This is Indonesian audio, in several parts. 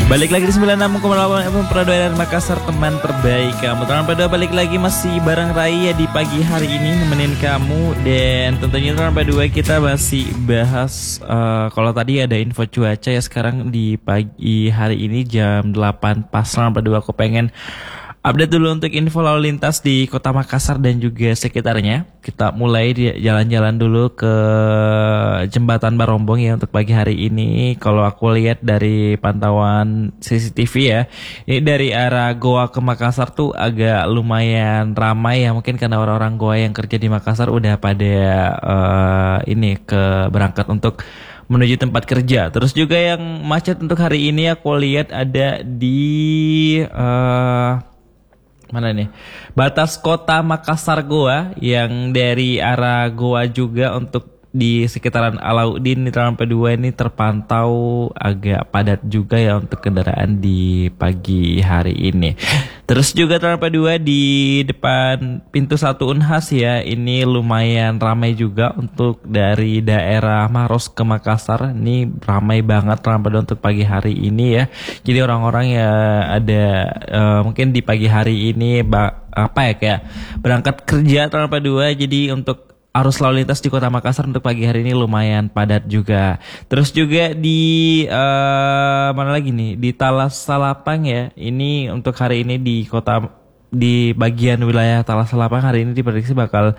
Balik lagi di 96,8 FM Pradua Makassar, teman terbaik kamu. Teman Pradua balik lagi masih bareng Raya di pagi hari ini nemenin kamu. Dan tentunya teman Pradua kita masih bahas kalau tadi ada info cuaca ya, sekarang di pagi hari ini jam 8 pas. Teman Pradua aku pengen update dulu untuk info lalu lintas di Kota Makassar dan juga sekitarnya. Kita mulai jalan-jalan dulu ke Jembatan Barombong ya untuk pagi hari ini. Kalau aku lihat dari pantauan CCTV ya, ini dari arah Goa ke Makassar tuh agak lumayan ramai ya. Mungkin karena orang-orang Goa yang kerja di Makassar udah pada ini ke berangkat untuk menuju tempat kerja. Terus juga yang macet untuk hari ini aku lihat ada di mana nih? Batas kota Makassar Goa, yang dari arah Goa juga untuk di sekitaran Alauddin di Trans P2 ini terpantau agak padat juga ya untuk kendaraan di pagi hari ini. Terus juga Trans P2 di depan pintu 1 Unhas ya, ini lumayan ramai juga untuk dari daerah Maros ke Makassar. Ini ramai banget Trans P2 untuk pagi hari ini ya. Jadi orang-orang ya ada mungkin di pagi hari ini kayak berangkat kerja Trans P2, jadi untuk arus lalu lintas di Kota Makassar untuk pagi hari ini lumayan padat juga. Terus juga di mana lagi nih? Di Talas Salapang ya. Ini untuk hari ini di bagian wilayah Talas Salapang hari ini diprediksi bakal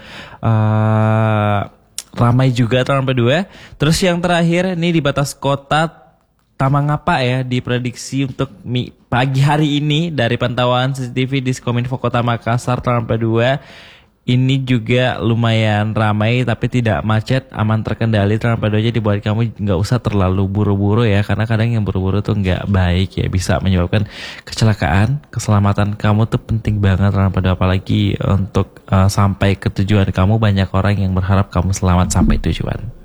ramai juga Trans P2. Terus yang terakhir ini di batas kota Tamangapa ya, diprediksi untuk pagi hari ini dari pantauan CCTV di Kominfo Kota Makassar Trans P2 ini juga lumayan ramai tapi tidak macet, aman terkendali. Trans P2 aja dibuat kamu nggak usah terlalu buru-buru ya, karena kadang yang buru-buru tuh nggak baik ya, bisa menyebabkan kecelakaan. Keselamatan kamu tuh penting banget Trans P2, apalagi untuk sampai ke tujuan kamu. Banyak orang yang berharap kamu selamat sampai tujuan.